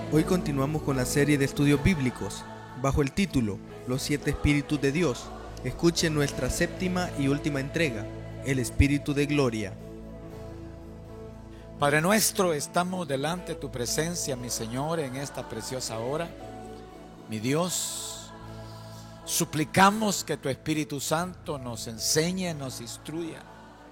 Hoy continuamos con la serie de estudios bíblicos, bajo el título Los 7 Espíritus de Dios. Escuchen nuestra séptima y última entrega, el Espíritu de Gloria. Padre nuestro, estamos delante de tu presencia, mi Señor, en esta preciosa hora. Mi Dios, suplicamos que tu Espíritu Santo nos enseñe, nos instruya.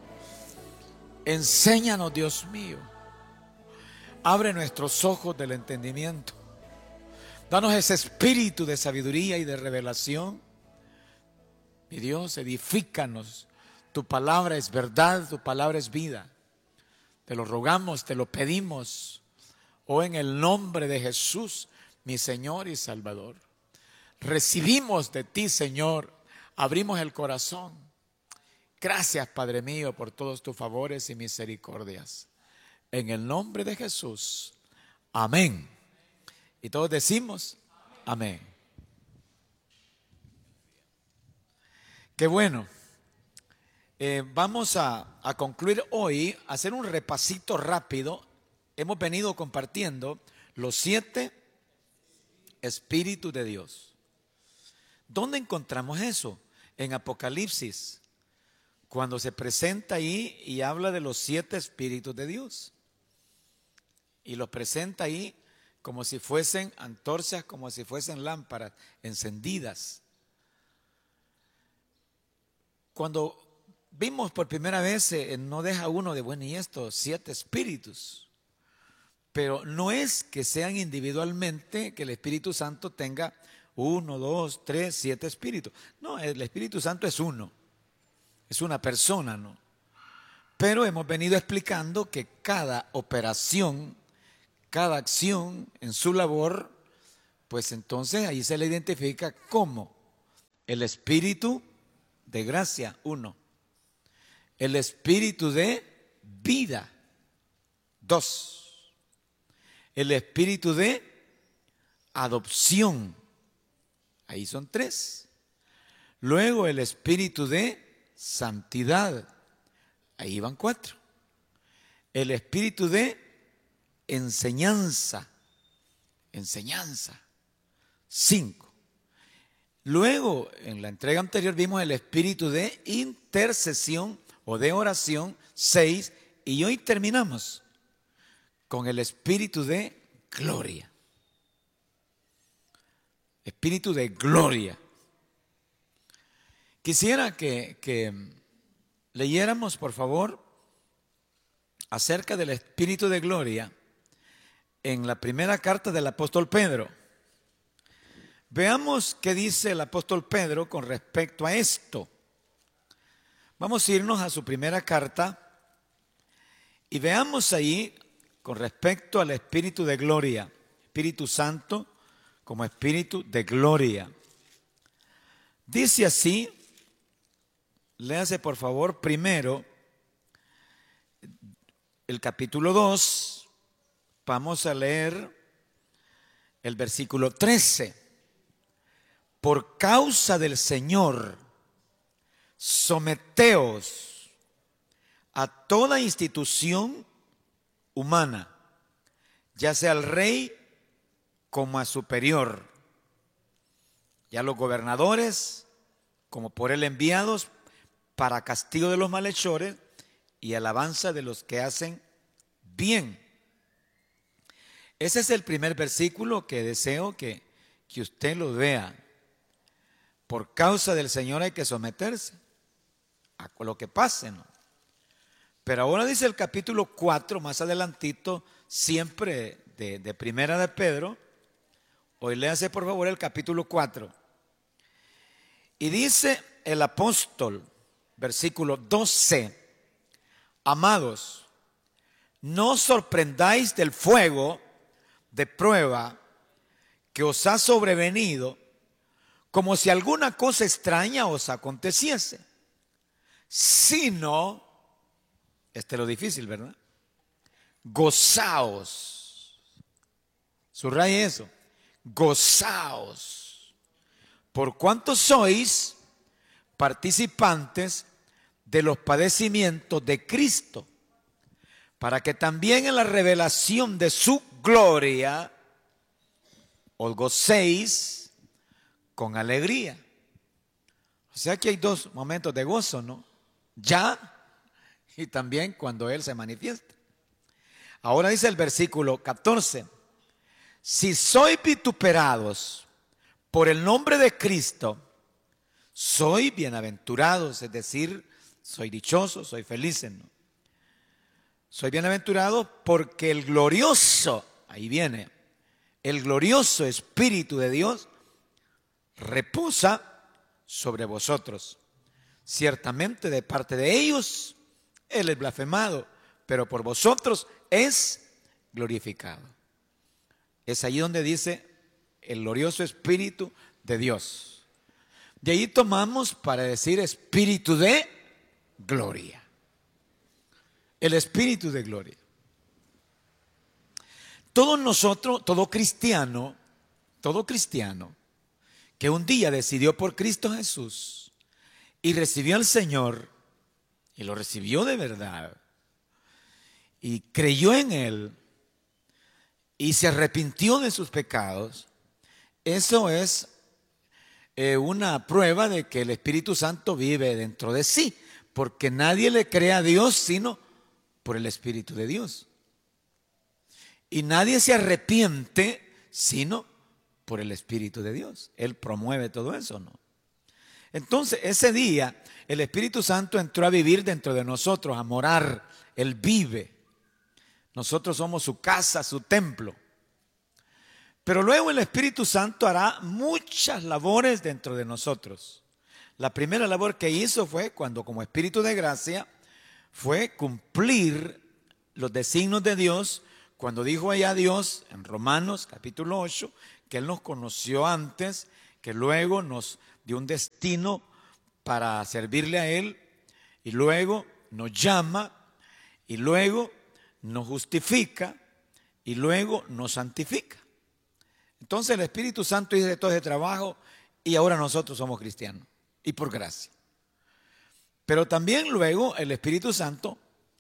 Enséñanos, Dios mío. Abre nuestros ojos del entendimiento. Danos ese espíritu de sabiduría y de revelación. Mi Dios, edifícanos. Tu palabra es verdad, tu palabra es vida. Te lo rogamos, te lo pedimos. Oh, en el nombre de Jesús, mi Señor y Salvador. Recibimos de ti, Señor. Abrimos el corazón. Gracias, Padre mío, por todos tus favores y misericordias. En el nombre de Jesús. Amén. Y todos decimos amén. Qué bueno. Vamos a concluir hoy, a hacer un repasito rápido. Hemos venido compartiendo los 7 Espíritus de Dios. ¿Dónde encontramos eso? En Apocalipsis, cuando se presenta ahí y habla de los 7 Espíritus de Dios. Y los presenta ahí como si fuesen antorchas, como si fuesen lámparas encendidas. Cuando vimos por primera vez, no deja uno de, bueno, y estos 7 espíritus. Pero no es que sean individualmente, que el Espíritu Santo tenga 1, 2, 3, 7 espíritus. No, el Espíritu Santo es uno. Es una persona, ¿no? Pero hemos venido explicando que cada operación, cada acción en su labor, pues entonces ahí se le identifica como el Espíritu de gracia, 1. El Espíritu de vida, 2. El Espíritu de adopción, ahí son 3. Luego el Espíritu de santidad, ahí van 4. El Espíritu de enseñanza, 5. Luego, en la entrega anterior vimos el espíritu de intercesión o de oración, 6. Y hoy terminamos con el espíritu de gloria. Espíritu de gloria. Quisiera que leyéramos, por favor, acerca del espíritu de gloria en la primera carta del apóstol Pedro. Veamos qué dice el apóstol Pedro con respecto a esto. Vamos a irnos a su primera carta y veamos ahí con respecto al Espíritu de gloria, Espíritu Santo como Espíritu de gloria. Dice así, léase por favor primero el capítulo 2, vamos a leer el versículo 13. Por causa del Señor, someteos a toda institución humana, ya sea al rey como a superior, y a los gobernadores como por él enviados, para castigo de los malhechores y alabanza de los que hacen bien. Ese es el primer versículo que deseo que usted lo vea. Por causa del Señor hay que someterse a lo que pase, ¿no? Pero ahora dice el capítulo 4, más adelantito, siempre de primera de Pedro. Hoy léase por favor el capítulo 4. Y dice el apóstol, versículo 12, amados, no os sorprendáis del fuego de prueba que os ha sobrevenido, como si alguna cosa extraña os aconteciese, sino, este es lo difícil, ¿verdad? Gozaos. Subraye eso. Gozaos. Por cuanto sois participantes de los padecimientos de Cristo, para que también en la revelación de su gloria os gocéis con alegría. O sea que hay dos momentos de gozo, ¿no? Ya y también cuando Él se manifieste. Ahora dice el versículo 14, si sois vituperados por el nombre de Cristo, soy bienaventurados, es decir, soy dichoso, soy feliz, ¿no? Soy bienaventurado porque el glorioso, ahí viene, el glorioso Espíritu de Dios reposa sobre vosotros. Ciertamente de parte de ellos Él es blasfemado, pero por vosotros es glorificado. Es allí donde dice el glorioso Espíritu de Dios. De ahí tomamos para decir Espíritu de gloria. El Espíritu de gloria. Todos nosotros, todo cristiano que un día decidió por Cristo Jesús y recibió al Señor, y lo recibió de verdad, y creyó en Él, y se arrepintió de sus pecados, eso es una prueba de que el Espíritu Santo vive dentro de sí, porque nadie le cree a Dios sino por el Espíritu de Dios. Y nadie se arrepiente sino por el Espíritu de Dios. Él promueve todo eso, ¿no? Entonces, ese día, el Espíritu Santo entró a vivir dentro de nosotros, a morar. Él vive. Nosotros somos su casa, su templo. Pero luego el Espíritu Santo hará muchas labores dentro de nosotros. La primera labor que hizo fue cuando, como Espíritu de gracia, fue cumplir los designios de Dios, cuando dijo allá Dios en Romanos capítulo 8, que Él nos conoció antes, que luego nos dio un destino para servirle a Él, y luego nos llama, y luego nos justifica, y luego nos santifica. Entonces el Espíritu Santo hizo todo ese trabajo, y ahora nosotros somos cristianos, y por gracia. Pero también luego el Espíritu Santo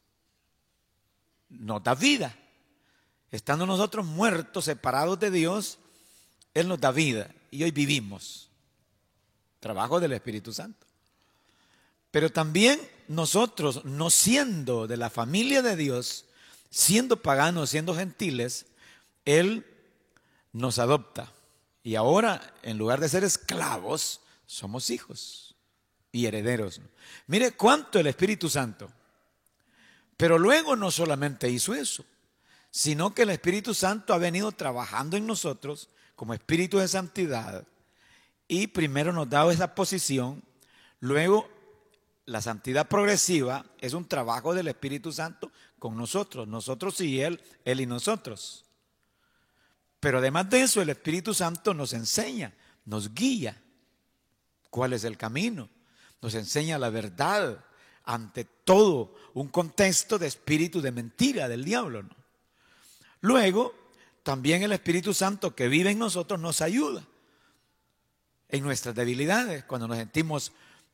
nos da vida. Estando nosotros muertos, separados de Dios, Él nos da vida y hoy vivimos. Trabajo del Espíritu Santo. Pero también nosotros, no siendo de la familia de Dios, siendo paganos, siendo gentiles, Él nos adopta. Y ahora, en lugar de ser esclavos, somos hijos y herederos. Mire cuánto el Espíritu Santo. Pero luego no solamente hizo eso, sino que el Espíritu Santo ha venido trabajando en nosotros como Espíritu de santidad, y primero nos ha dado esa posición. Luego la santidad progresiva es un trabajo del Espíritu Santo con nosotros y Él y nosotros. Pero además de eso, el Espíritu Santo nos enseña, nos guía cuál es el camino, nos enseña la verdad ante todo un contexto de espíritu de mentira del diablo, ¿no? Luego, también el Espíritu Santo que vive en nosotros nos ayuda en nuestras debilidades, cuando nos sentimos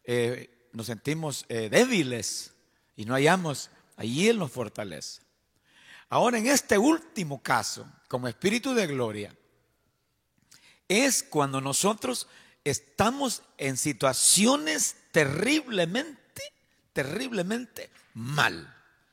débiles y no hallamos, allí Él nos fortalece. Ahora, en este último caso, como Espíritu de gloria, es cuando nosotros estamos en situaciones terriblemente mal.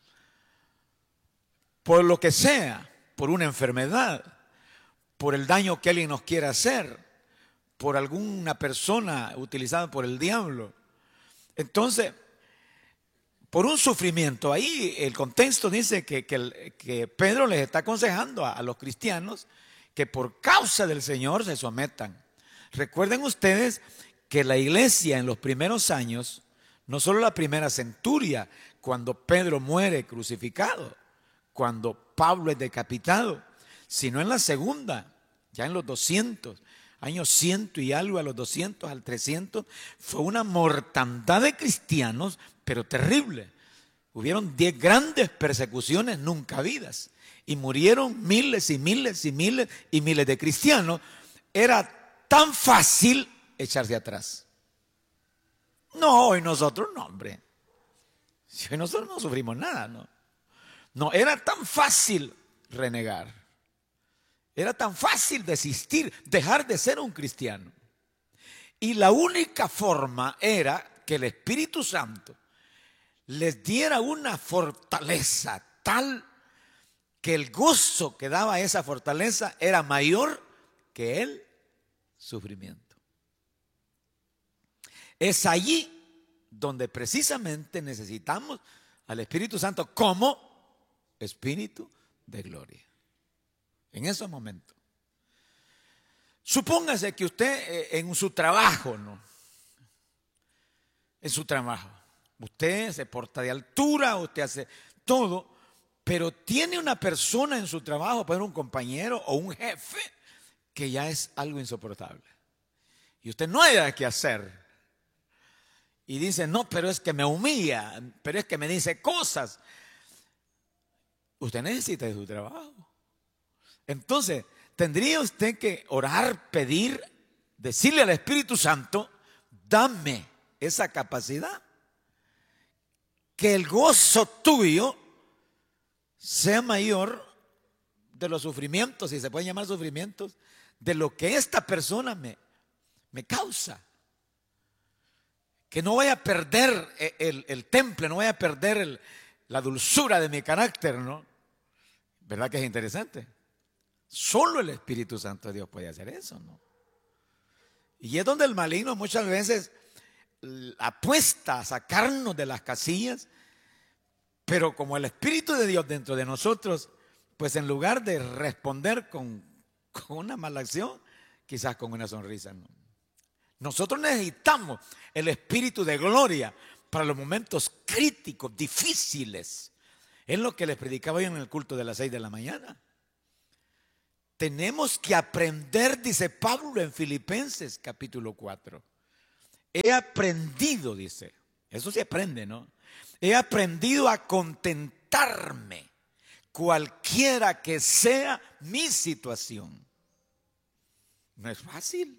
Por lo que sea, por una enfermedad, por el daño que alguien nos quiera hacer, por alguna persona utilizada por el diablo. Entonces, por un sufrimiento, ahí el contexto dice que Pedro les está aconsejando a los cristianos que por causa del Señor se sometan. Recuerden ustedes que la iglesia en los primeros años, no solo la primera centuria, cuando Pedro muere crucificado, cuando Pablo es decapitado, sino en la segunda, ya en los 200, años 100 y algo, a los 200 al 300, fue una mortandad de cristianos, pero terrible. Hubieron 10 grandes persecuciones nunca habidas y murieron miles y miles y miles y miles de cristianos. Era tan fácil echarse atrás. No, hoy nosotros no, hombre. Hoy nosotros no sufrimos nada, ¿no? No, era tan fácil renegar. Era tan fácil desistir, dejar de ser un cristiano. Y la única forma era que el Espíritu Santo les diera una fortaleza tal que el gozo que daba esa fortaleza era mayor que el sufrimiento. Es allí donde precisamente necesitamos al Espíritu Santo como Espíritu de gloria. En esos momentos. Supóngase que usted en su trabajo, ¿no? En su trabajo. Usted se porta de altura, usted hace todo, pero tiene una persona en su trabajo, puede ser un compañero o un jefe, que ya es algo insoportable. Y usted no hay nada que hacer. Y dice, no, pero es que me humilla, pero es que me dice cosas. Usted necesita de su trabajo. Entonces, tendría usted que orar, pedir, decirle al Espíritu Santo, dame esa capacidad. Que el gozo tuyo sea mayor de los sufrimientos, si se pueden llamar sufrimientos, de lo que esta persona me causa. Que no vaya a perder el temple, no vaya a perder la dulzura de mi carácter, ¿no? ¿Verdad que es interesante? Solo el Espíritu Santo de Dios puede hacer eso, ¿no? Y es donde el maligno muchas veces apuesta a sacarnos de las casillas, pero como el Espíritu de Dios dentro de nosotros, pues en lugar de responder con una mala acción, quizás con una sonrisa, ¿no? Nosotros necesitamos el Espíritu de gloria para los momentos críticos, difíciles. Es lo que les predicaba yo en el culto de las 6 de la mañana. Tenemos que aprender, dice Pablo en Filipenses capítulo 4. He aprendido, dice, eso se aprende, ¿no? He aprendido a contentarme cualquiera que sea mi situación. No es fácil.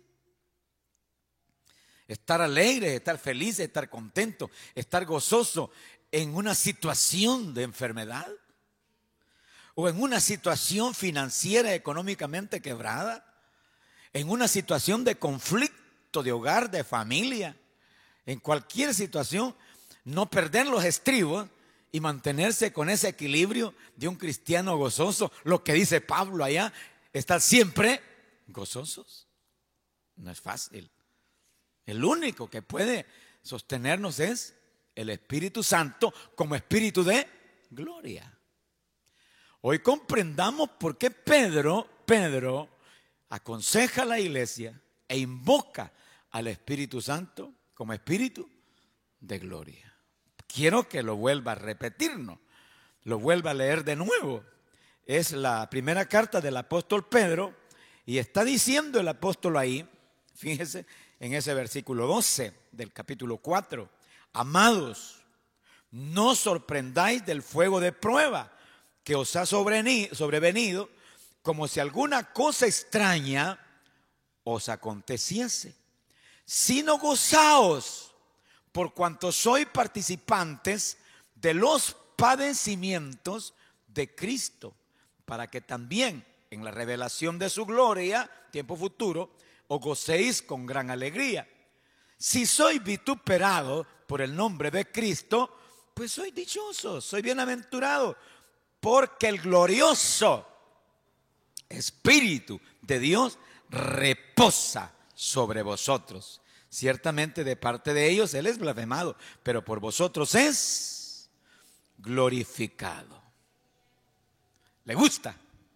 Estar alegre, estar feliz, estar contento, estar gozoso en una situación de enfermedad o en una situación financiera, económicamente quebrada, en una situación de conflicto de hogar, de familia, en cualquier situación, no perder los estribos y mantenerse con ese equilibrio de un cristiano gozoso. Lo que dice Pablo allá, estar siempre gozosos. No es fácil. El único que puede sostenernos es el Espíritu Santo como Espíritu de gloria. Hoy comprendamos por qué Pedro aconseja a la iglesia e invoca al Espíritu Santo como Espíritu de gloria. Quiero que lo vuelva a repetirnos, lo vuelva a leer de nuevo. Es la primera carta del apóstol Pedro y está diciendo el apóstol ahí, fíjese, en ese versículo 12 del capítulo 4, amados, no os sorprendáis del fuego de prueba que os ha sobrevenido, como si alguna cosa extraña os aconteciese, sino gozaos por cuanto sois participantes de los padecimientos de Cristo, para que también en la revelación de su gloria, tiempo futuro, os gocéis con gran alegría. Si sois vituperados por el nombre de Cristo, pues sois dichosos, sois bienaventurados, porque el glorioso Espíritu de Dios reposa sobre vosotros. Ciertamente de parte de ellos Él es blasfemado, pero por vosotros es glorificado. ¿Le gusta?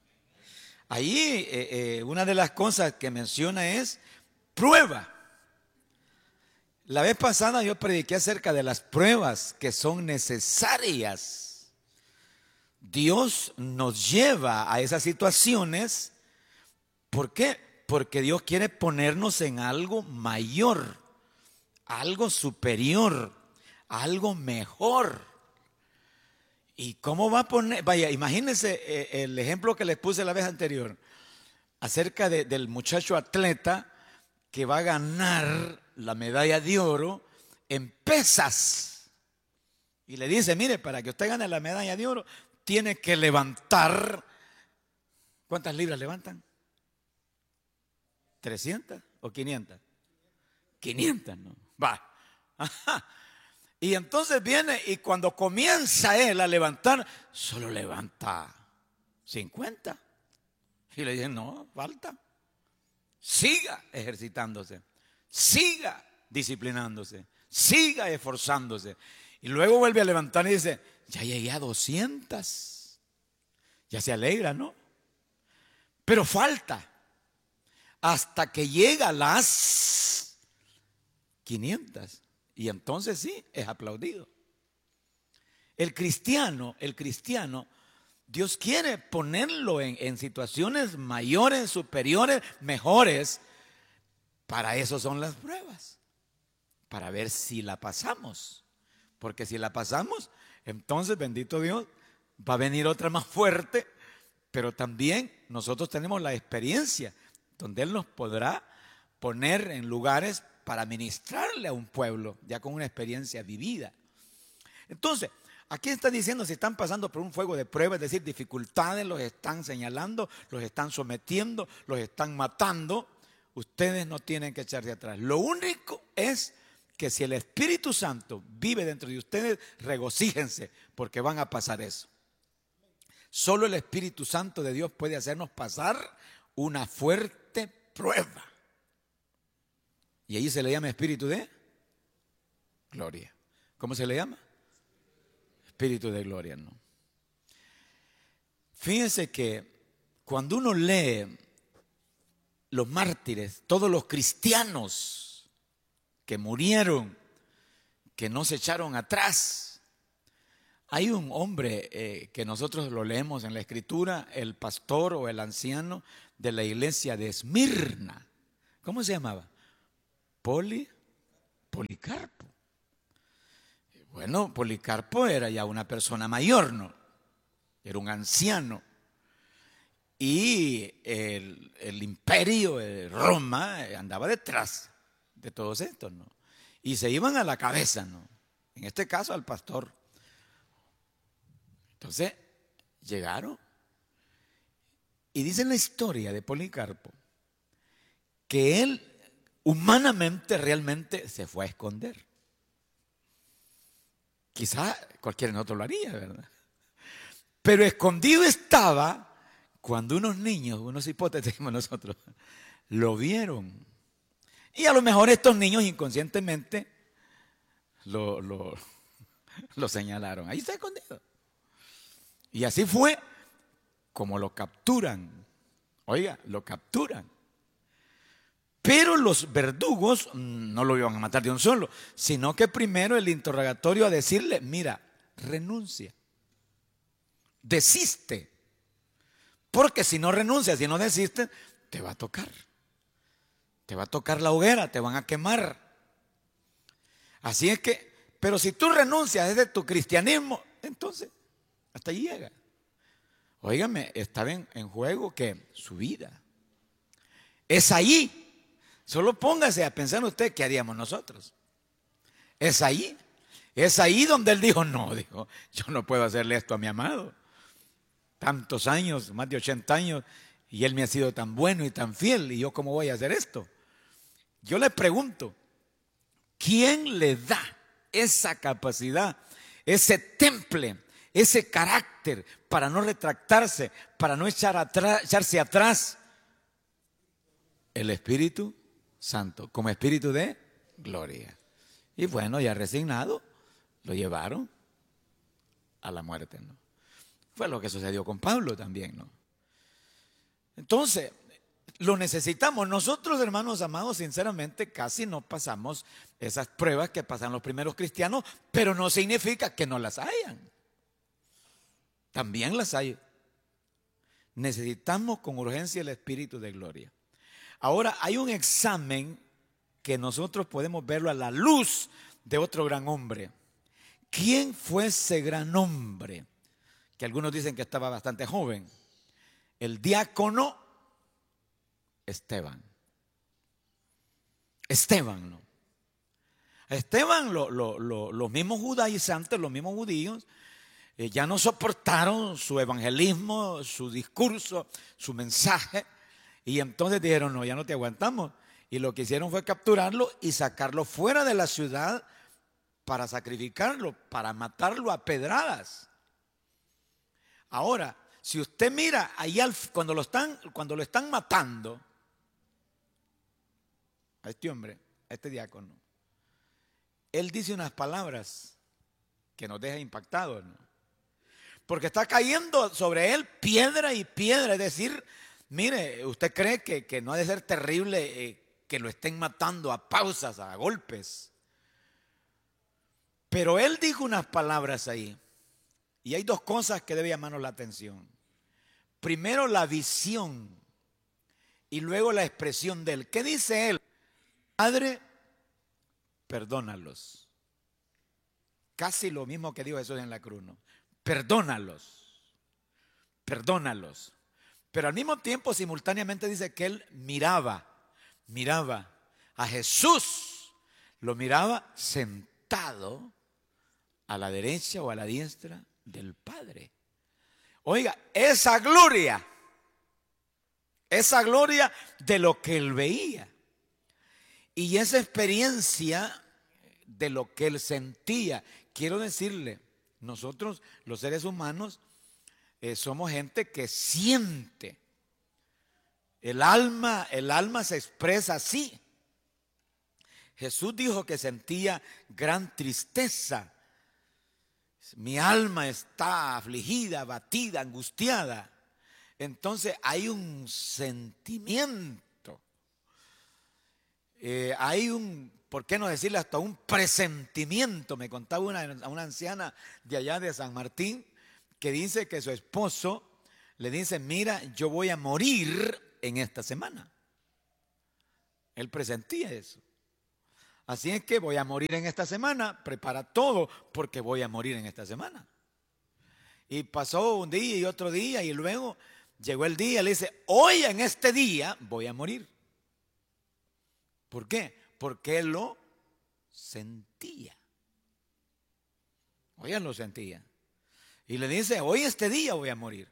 Ahí una de las cosas que menciona es prueba. La vez pasada yo prediqué acerca de las pruebas que son necesarias. Dios nos lleva a esas situaciones. ¿Por qué? Porque Dios quiere ponernos en algo mayor, algo superior, algo mejor. ¿Y cómo va a poner? Vaya, imagínense el ejemplo que les puse la vez anterior acerca del muchacho atleta que va a ganar la medalla de oro en pesas. Y le dice, mire, para que usted gane la medalla de oro, tiene que levantar ¿Cuántas libras levantan? ¿300 o 500? 500, ¿no? Va. Ajá. Y entonces viene y cuando comienza él a levantar, solo levanta 50. Y le dicen, no, falta. Siga ejercitándose, siga disciplinándose, siga esforzándose. Y luego vuelve a levantar y dice, ya llegué a 200. Ya se alegra, ¿no? Pero falta hasta que llega a las 500. Y entonces sí, es aplaudido. El cristiano, Dios quiere ponerlo en situaciones mayores, superiores, mejores. Para eso son las pruebas, para ver si la pasamos. Porque si la pasamos, entonces, bendito Dios, va a venir otra más fuerte. Pero también nosotros tenemos la experiencia donde Él nos podrá poner en lugares para ministrarle a un pueblo, ya con una experiencia vivida. Entonces, aquí está diciendo, si están pasando por un fuego de pruebas, es decir, dificultades, los están señalando, los están sometiendo, los están matando, ustedes no tienen que echarse atrás. Lo único es que si el Espíritu Santo vive dentro de ustedes, regocíjense, porque van a pasar eso. Solo el Espíritu Santo de Dios puede hacernos pasar una fuerte prueba. Y ahí se le llama espíritu de gloria. ¿Cómo se le llama? Espíritu de gloria, ¿no? Fíjense que cuando uno lee los mártires, todos los cristianos que murieron, que no se echaron atrás, hay un hombre que nosotros lo leemos en la Escritura, el pastor o el anciano de la iglesia de Esmirna. ¿Cómo se llamaba? Policarpo. Bueno, Policarpo era ya una persona mayor, ¿no? Era un anciano. Y el imperio de Roma andaba detrás de todos estos, ¿no? Y se iban a la cabeza, ¿no? En este caso al pastor. Entonces, llegaron y dicen la historia de Policarpo que él humanamente realmente se fue a esconder. Quizá cualquiera de nosotros lo haría, ¿verdad? Pero escondido estaba cuando unos niños, unos hipótesis como nosotros, lo vieron. Y a lo mejor estos niños inconscientemente lo señalaron. Ahí está escondido. Y así fue como lo capturan. Oiga, lo capturan. Pero los verdugos no lo iban a matar de un solo, sino que primero el interrogatorio a decirle, mira, renuncia, desiste, porque si no renuncias, si no desistes, te va a tocar la hoguera, te van a quemar. Así es que, pero si tú renuncias desde tu cristianismo, entonces hasta ahí llega. Óigame, estaba en juego que su vida. Es ahí. Solo póngase a pensar usted qué haríamos nosotros. Es ahí donde él dijo, yo no puedo hacerle esto a mi amado. Tantos años, más de 80 años, y él me ha sido tan bueno y tan fiel, y yo cómo voy a hacer esto. Yo le pregunto, ¿quién le da esa capacidad, ese temple, ese carácter para no retractarse, para no echarse atrás? El Espíritu Santo, como Espíritu de gloria. Y bueno, ya resignado, lo llevaron a la muerte, ¿no? Fue lo que sucedió con Pablo también, ¿no? Entonces, lo necesitamos. Nosotros, hermanos amados, sinceramente casi no pasamos esas pruebas que pasan los primeros cristianos, pero no significa que no las hayan. También las hay. Necesitamos con urgencia el Espíritu de gloria. Ahora, hay un examen que nosotros podemos verlo a la luz de otro gran hombre. ¿Quién fue ese gran hombre? Que algunos dicen que estaba bastante joven. El diácono Esteban. Esteban, ¿no? Esteban, los mismos judaizantes, los mismos judíos, ya no soportaron su evangelismo, su discurso, su mensaje, y entonces dijeron, no, ya no te aguantamos. Y lo que hicieron fue capturarlo y sacarlo fuera de la ciudad para sacrificarlo, para matarlo a pedradas. Ahora, si usted mira ahí cuando lo están matando a este hombre, a este diácono, él dice unas palabras que nos dejan impactados, ¿no? Porque está cayendo sobre él piedra y piedra. Es decir, mire, usted cree que no ha de ser terrible que lo estén matando a pausas, a golpes. Pero él dijo unas palabras ahí. Y hay dos cosas que debe llamarnos la atención. Primero la visión y luego la expresión de él. ¿Qué dice él? Padre, perdónalos. Casi lo mismo que dijo Jesús en la cruz, ¿no? Perdónalos, perdónalos. Pero al mismo tiempo, simultáneamente dice que él miraba a Jesús, lo miraba sentado a la derecha o a la diestra del Padre. Oiga, esa gloria de lo que él veía y esa experiencia de lo que él sentía. Quiero decirle, nosotros los seres humanos somos gente que siente. El alma se expresa así. Jesús dijo que sentía gran tristeza. Mi alma está afligida, abatida, angustiada. Entonces hay un sentimiento. Hay un, ¿por qué no decirle hasta un presentimiento? Me contaba una anciana de allá de San Martín que dice que su esposo le dice, mira, yo voy a morir en esta semana. Él presentía eso. Así es que voy a morir en esta semana, prepara todo porque voy a morir en esta semana. Y pasó un día y otro día y luego llegó el día y le dice, hoy en este día voy a morir. ¿Por qué? Porque él lo sentía. Oigan, lo sentía. Y le dice, hoy este día voy a morir.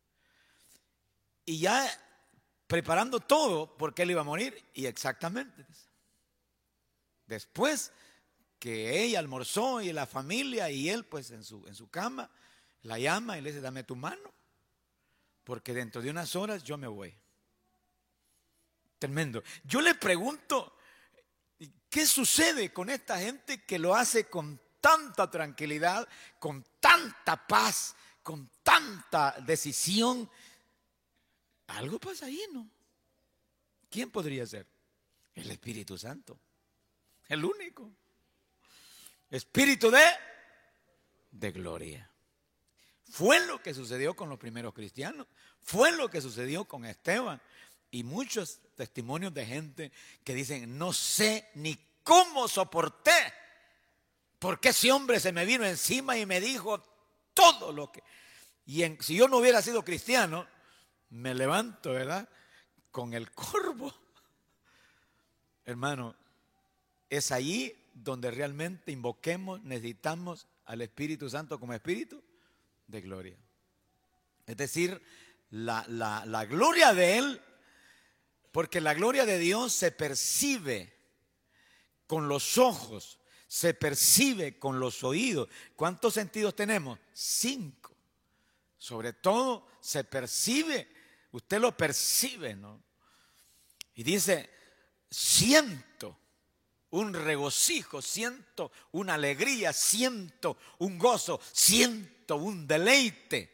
Y ya preparando todo porque él iba a morir. Y exactamente. Después que ella almorzó y la familia y él pues en su cama, la llama y le dice, dame tu mano. Porque dentro de unas horas yo me voy. Tremendo. Yo le pregunto, ¿qué sucede con esta gente que lo hace con tanta tranquilidad, con tanta paz, con tanta decisión? Algo pasa ahí, ¿no? ¿Quién podría ser? El Espíritu Santo. El único. Espíritu de gloria. Fue lo que sucedió con los primeros cristianos. Fue lo que sucedió con Esteban. Y muchos testimonios de gente que dicen, no sé ni cómo soporté, porque ese hombre se me vino encima y me dijo todo lo que... si yo no hubiera sido cristiano, me levanto, ¿verdad?, con el corvo. Hermano, es allí donde realmente invoquemos, necesitamos al Espíritu Santo como Espíritu de gloria. Es decir, la gloria de Él, porque la gloria de Dios se percibe con los ojos, se percibe con los oídos. ¿Cuántos sentidos tenemos? 5. Sobre todo se percibe, usted lo percibe, ¿no? Y dice, siento un regocijo, siento una alegría, siento un gozo, siento un deleite.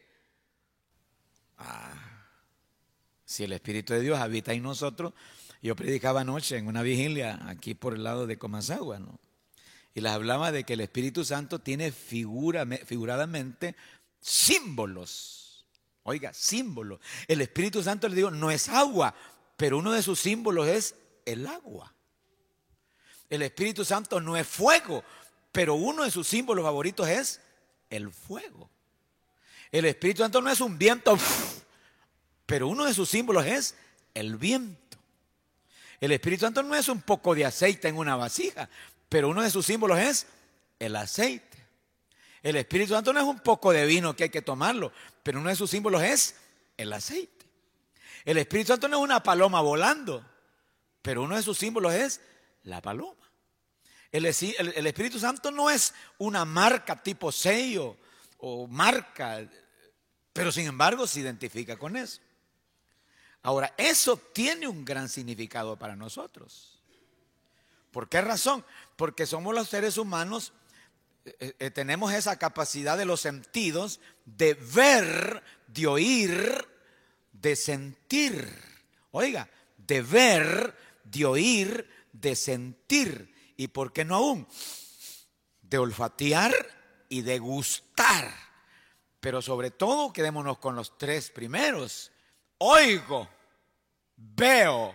Si el Espíritu de Dios habita en nosotros. Yo predicaba anoche en una vigilia aquí por el lado de Comasagua, ¿no? Y les hablaba de que el Espíritu Santo tiene figuradamente símbolos. Oiga, símbolos. El Espíritu Santo, le digo, no es agua, pero uno de sus símbolos es el agua. El Espíritu Santo no es fuego, pero uno de sus símbolos favoritos es el fuego. El Espíritu Santo no es un viento, pero uno de sus símbolos es el viento. El Espíritu Santo no es un poco de aceite en una vasija, pero uno de sus símbolos es el aceite. El Espíritu Santo no es un poco de vino que hay que tomarlo, pero uno de sus símbolos es el aceite. El Espíritu Santo no es una paloma volando, pero uno de sus símbolos es la paloma. El Espíritu Santo no es una marca tipo sello o marca, pero sin embargo se identifica con eso. Ahora, eso tiene un gran significado para nosotros. ¿Por qué razón? Porque somos los seres humanos, tenemos esa capacidad de los sentidos de ver, de oír, de sentir. Oiga, de ver, de oír, de sentir. ¿Y por qué no aún? De olfatear y de gustar. Pero sobre todo quedémonos con los tres primeros. Oigo, veo,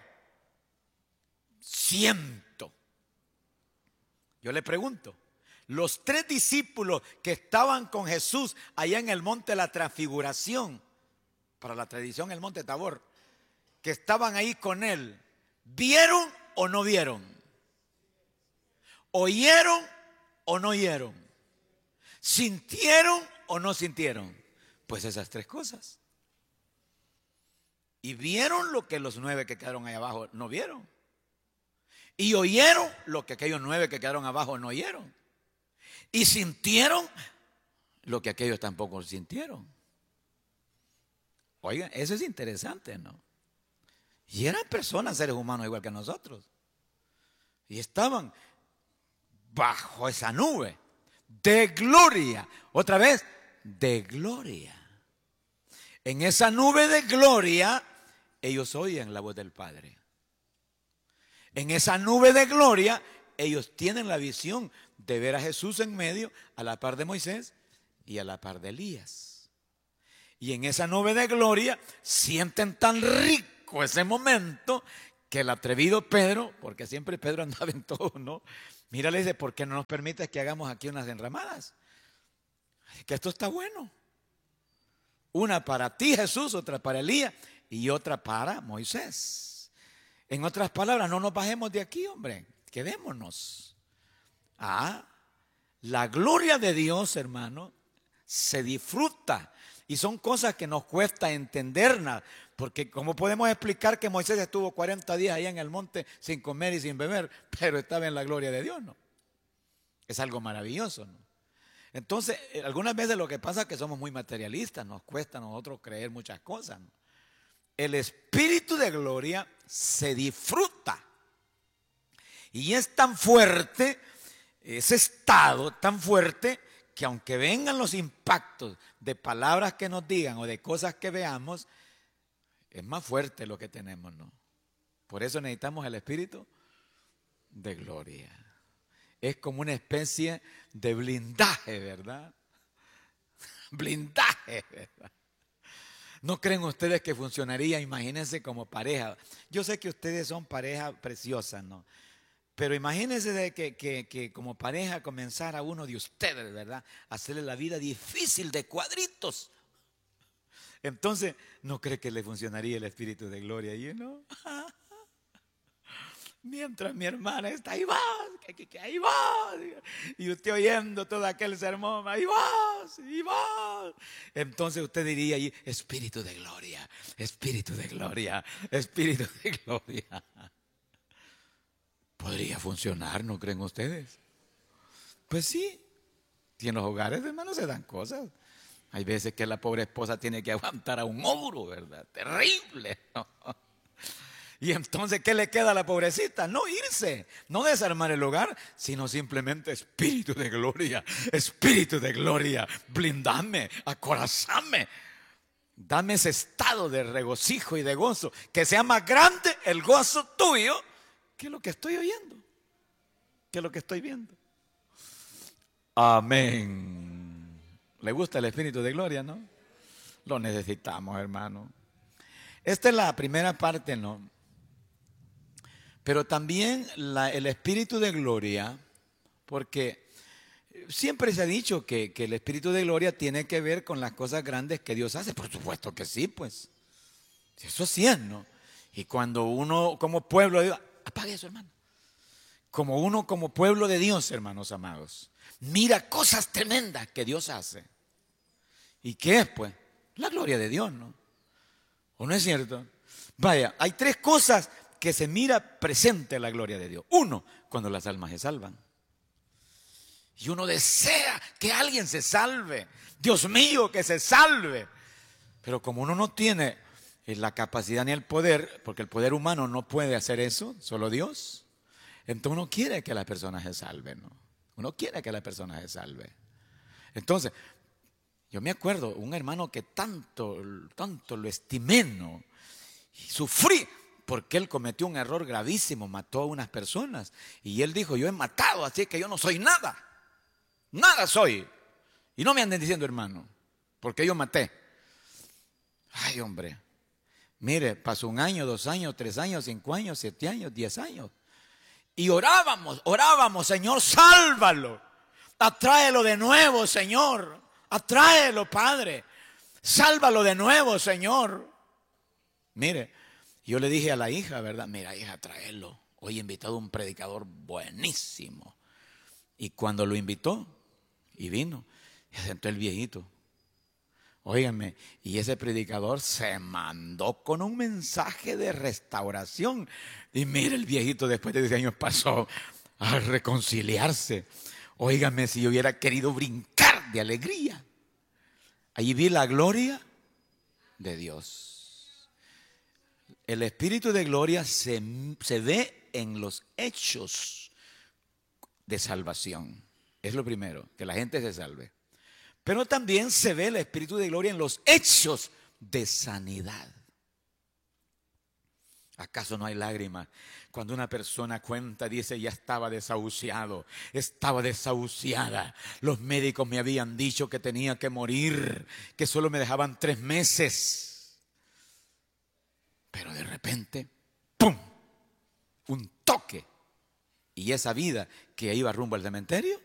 siento. Yo le pregunto, los tres discípulos que estaban con Jesús allá en el monte de la Transfiguración, para la tradición el monte Tabor, que estaban ahí con él, ¿vieron o no vieron? ¿Oyeron o no oyeron? ¿Sintieron o no sintieron? Pues esas tres cosas. Y vieron lo que los 9 que quedaron ahí abajo no vieron. Y oyeron lo que aquellos 9 que quedaron abajo no oyeron. Y sintieron lo que aquellos tampoco sintieron. Oigan, eso es interesante, ¿no? Y eran personas, seres humanos igual que nosotros. Y estaban bajo esa nube de gloria. Otra vez, de gloria. En esa nube de gloria, ellos oyen la voz del Padre. En esa nube de gloria, ellos tienen la visión de ver a Jesús en medio, a la par de Moisés y a la par de Elías. Y en esa nube de gloria sienten tan rico ese momento que el atrevido Pedro, porque siempre Pedro andaba en todo, ¿no? Mira, le dice, ¿por qué no nos permites que hagamos aquí unas enramadas? Que esto está bueno. Una para ti, Jesús, otra para Elías y otra para Moisés. En otras palabras, no nos bajemos de aquí, hombre, quedémonos. La gloria de Dios, hermano, se disfruta. Y son cosas que nos cuesta entenderlas. Porque ¿cómo podemos explicar que Moisés estuvo 40 días allá en el monte sin comer y sin beber, pero estaba en la gloria de Dios? No. Es algo maravilloso, ¿no? Entonces, algunas veces lo que pasa es que somos muy materialistas, nos cuesta a nosotros creer muchas cosas, ¿no? El espíritu de gloria se disfruta. Y es tan fuerte, ese estado tan fuerte, que aunque vengan los impactos de palabras que nos digan o de cosas que veamos, es más fuerte lo que tenemos, ¿no? Por eso necesitamos el espíritu de gloria. Es como una especie de blindaje, ¿verdad? Blindaje, ¿verdad? ¿No creen ustedes que funcionaría? Imagínense como pareja. Yo sé que ustedes son pareja preciosa, ¿no? Pero imagínense de que como pareja comenzara uno de ustedes, ¿verdad? A hacerle la vida difícil de cuadritos. Entonces, ¿no cree que le funcionaría el espíritu de gloria? ¿Y no? Mientras mi hermana está, ahí vas, que ahí vas. Y usted oyendo todo aquel sermón, ahí vas, ahí vas. Entonces usted diría ahí, espíritu de gloria, espíritu de gloria, espíritu de gloria. Podría funcionar, ¿no creen ustedes? Pues sí. Y en los hogares, hermanos, se dan cosas. Hay veces que la pobre esposa tiene que aguantar a un ogro, ¿verdad? Terrible, ¿no? Y entonces, ¿qué le queda a la pobrecita? No irse, no desarmar el hogar, sino simplemente espíritu de gloria, blindame, acorazame. Dame ese estado de regocijo y de gozo, que sea más grande el gozo tuyo que lo que estoy oyendo, que lo que estoy viendo. Amén. ¿Le gusta el espíritu de gloria, no? Lo necesitamos, hermano. Esta es la primera parte, ¿no? Pero también el espíritu de gloria, porque siempre se ha dicho que el espíritu de gloria tiene que ver con las cosas grandes que Dios hace. Por supuesto que sí, pues. Eso sí es, ¿no? Y cuando uno como pueblo de Dios, apague eso, hermano. Como uno como pueblo de Dios, hermanos amados, mira cosas tremendas que Dios hace. ¿Y qué es, pues? La gloria de Dios, ¿no? ¿O no es cierto? Vaya, hay 3 cosas que se mira presente la gloria de Dios. 1, cuando las almas se salvan. Y uno desea que alguien se salve. Dios mío, que se salve. Pero como uno no tiene la capacidad ni el poder, porque el poder humano no puede hacer eso, solo Dios, entonces uno quiere que la persona se salve, ¿no? Uno quiere que la persona se salve. Entonces, yo me acuerdo, un hermano que tanto lo estimé, ¿no? Y sufrí porque él cometió un error gravísimo, mató a unas personas. Y él dijo, yo he matado, así que yo no soy nada. Nada soy. Y no me anden diciendo hermano, porque yo maté. Ay, hombre. Mire, pasó 1 año, 2 años, 3 años, 5 años, 7 años, 10 años. Y orábamos, Señor, sálvalo. Atráelo de nuevo, Señor. Atráelo, Padre. Sálvalo de nuevo, Señor. Mire, yo le dije a la hija, ¿verdad? Mira, hija, tráelo. Hoy he invitado a un predicador buenísimo. Y cuando lo invitó y vino, se sentó el viejito. Óiganme, y ese predicador se mandó con un mensaje de restauración. Y mire, el viejito después de 10 años pasó a reconciliarse. Óiganme, si yo hubiera querido brincar de alegría. Allí vi la gloria de Dios. El Espíritu de gloria se ve en los hechos de salvación. Es lo primero, que la gente se salve. Pero también se ve el Espíritu de gloria en los hechos de sanidad. ¿Acaso no hay lágrimas? Cuando una persona cuenta, dice, ya estaba desahuciado, estaba desahuciada. Los médicos me habían dicho que tenía que morir, que solo me dejaban 3 meses. Pero de repente, ¡pum!, un toque. Y esa vida que iba rumbo al cementerio